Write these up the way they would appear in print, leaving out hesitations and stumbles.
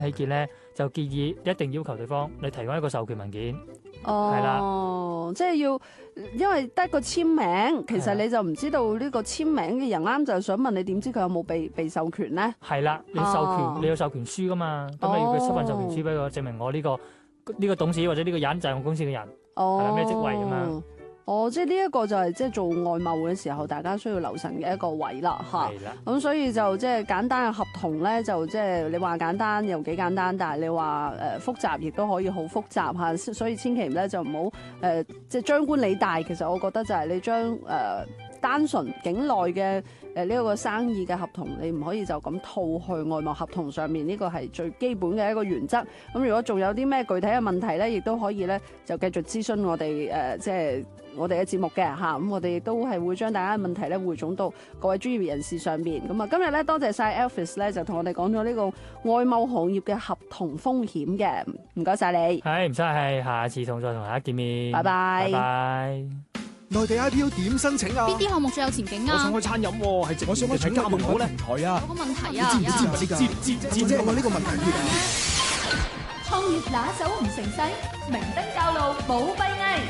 起見咧，就建議一定要求對方你提供一個授權文件。 哦，即係要，因為得個簽名，其實你就唔知道呢個簽名嘅人啱就想問你，點知佢有冇被授權咧？ 係啦，你授權，你有授權書噶嘛？咁你要佢出份授權書俾我，證明我呢個董事或者呢個人就係我公司嘅人，係啦，咩職位咁樣。 即係呢一個就係即係做外貿嘅時候，大家需要留神嘅一個位啦，嚇。 係啦。 咁所以就即係簡單嘅合同咧，就即係你話簡單又幾簡單，但係你話複雜亦都可以好複雜嚇。所以千祈咧就唔好即係張冠李戴。其實我覺得就係你將單純境內嘅呢一個生意嘅合同，你唔可以就咁套去外貿合同上面，呢個係最基本嘅一個原則。咁如果仲有啲咩具體嘅問題咧，亦都可以咧就繼續諮詢我哋即係我哋嘅節目嘅嚇。咁我哋亦都係會將大家嘅問題咧匯總到各位專業人士上面。咁啊，今日咧多謝晒 Alvis 咧，就同我哋講咗呢個外貿行業嘅合同風險嘅。唔該晒你。 係唔使係，下次再同大家見面。 拜拜。 拜拜。 內地 IPO 點申請啊？ 邊啲項目最有前景啊？ 我想開餐飲喎，係我想開加盟好咧。平台啊， 有個問題啊， 你知唔知呢個？知我問呢個問題先。 創業拿手唔成勢，明燈教路冇閉翳。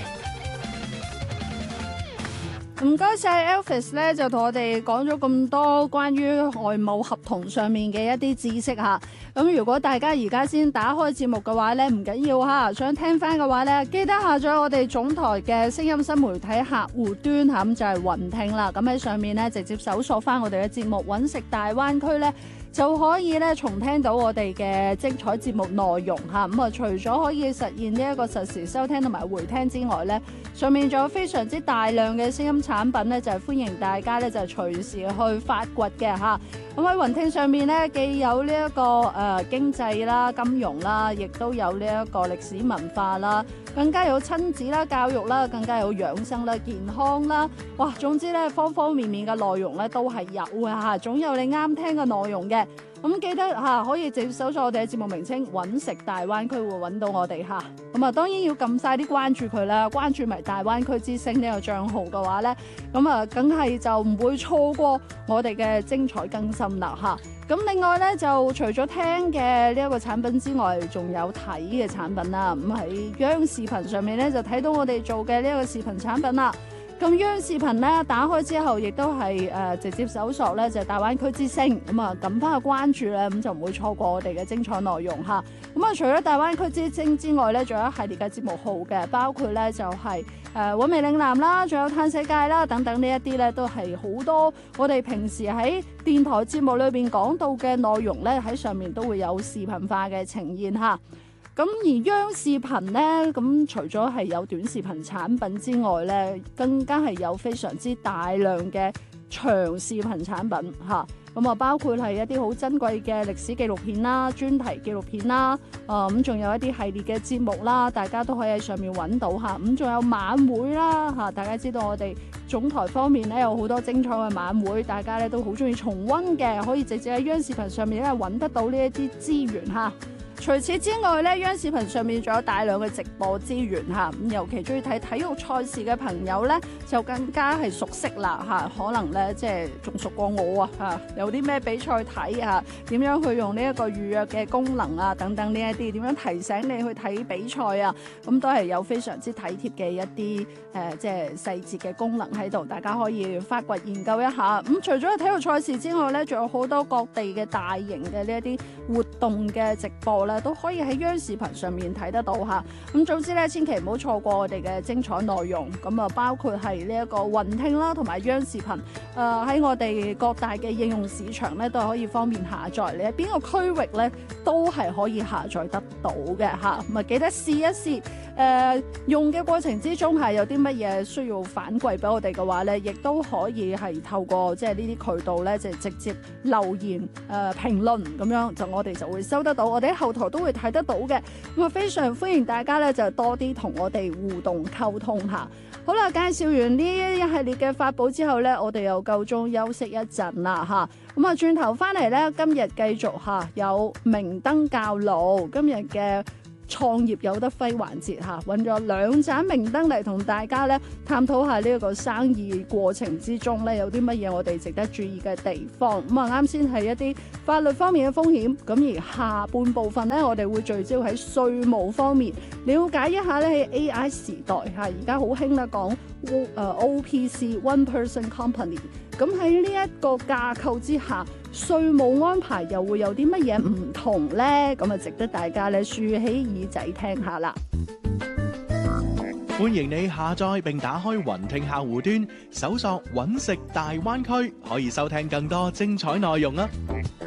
唔該晒 Alvis 咧，就同我哋講咗咁多關於外貿合同上面嘅一啲知識嚇。咁如果大家而家先打開節目嘅話咧，唔緊要嚇，想聽翻嘅話咧，記得下載我哋總台嘅聲音新媒體客戶端嚇，咁就係雲聽啦。咁喺上面咧直接搜索翻我哋嘅節目揾食大灣區咧，就可以咧重聽到我哋嘅精彩節目內容嚇。咁啊，除咗可以實現呢一個實時收聽同埋回聽之外咧，上面仲有非常之大量嘅聲音產品咧，就係歡迎大家咧就隨時去發掘嘅嚇。咁喺雲聽上面咧，既有呢一個經濟啦、金融啦，亦都有呢一個歷史文化啦，更加有親子啦、教育啦，更加有養生啦、健康啦。哇，總之咧方方面面嘅內容咧都係有嘅嚇，總有你啱聽嘅內容嘅。咁記得可以直接搜索我哋嘅節目名稱揾食大灣區，會揾到我哋嚇。咁啊，當然要撳晒啲關注佢啦，關注埋大灣區之星呢個帳號嘅話咧，咁啊，梗係就唔會錯過我哋嘅精彩更新啦嚇。咁另外咧，就除咗聽嘅呢一個產品之外，仲有睇嘅產品啦。咁喺央視頻上面咧，就睇到我哋做嘅呢一個視頻產品啦。咁央視頻咧打開之後，亦都係直接搜索咧就係大灣區之星，咁啊撳翻個關注咧，咁就唔會錯過我哋嘅精彩內容嚇。咁啊，除咗大灣區之星之外咧，仲有一系列嘅節目號嘅，包括咧就係韻味嶺南啦，仲有嘆世界啦等等，呢一啲咧都係好多我哋平時喺電台節目裏邊講到嘅內容咧，喺上面都會有視頻化嘅呈現嚇。咁而央視頻咧，咁除咗係有短視頻產品之外咧，更加係有非常之大量嘅長視頻產品嚇。咁啊，包括係一啲好珍貴嘅歷史紀錄片啦、專題紀錄片啦，咁仲有一啲系列嘅節目啦，大家都可以喺上面揾到嚇。咁仲有晚會啦嚇，大家知道我哋總台方面咧有好多精彩嘅晚會，大家咧都好中意重溫嘅，可以直接喺央視頻上面咧揾得到呢一啲資源嚇。除此之外咧，央視頻上面仲有大量嘅直播資源嚇，咁尤其中意睇體育賽事嘅朋友咧，就更加係熟悉啦嚇，可能咧即係仲熟過我啊嚇，有啲咩比賽睇嚇，點樣去用呢一個預約嘅功能啊等等呢一啲，點樣提醒你去睇比賽啊，咁都係有非常之體貼嘅一啲即係細節嘅功能喺度，大家可以發掘研究一下。咁除咗體育賽事之外咧，仲有好多各地嘅大型嘅呢一啲活動嘅直播咧，都可以喺央視頻上面睇得到嚇。咁總之咧，千祈唔好錯過我哋嘅精彩內容。咁啊，包括係呢一個雲聽啦，同埋央視頻喺我哋各大嘅應用市場咧，都係可以方便下載。你喺邊個區域咧，都係可以下載得到嘅嚇。咁啊，記得試一試。用嘅過程之中係有啲乜嘢需要反饋俾我哋嘅話咧，亦都可以係透過即係呢啲渠道咧，就直接留言評論咁樣，就我哋就會收得到，我哋喺後台都會睇得到嘅。咁啊，非常歡迎大家咧就多啲同我哋互動溝通下。好啦，介紹完呢一系列嘅法寶之後咧，我哋又夠鐘休息一陣啦嚇。咁啊，轉頭翻嚟咧，今日繼續嚇有明燈教路，今日嘅創業有得揮環節嚇，揾咗兩盞明燈嚟同大家咧探討下呢一個生意過程之中咧有啲乜嘢我哋值得注意嘅地方。咁啊啱先係一啲法律方面嘅風險，咁而下半部分咧我哋會聚焦喺稅務方面，了解一下咧喺 AI 時代嚇，而家好興啦講OPC One Person Company。咁喺呢一個架構之下，稅務安排又會有啲乜嘢唔同呢？咁啊，值得大家咧豎起耳仔聽下啦。 歡迎你下載並打開雲聽客戶端，搜索揾食大灣區，可以收聽更多精彩內容啊！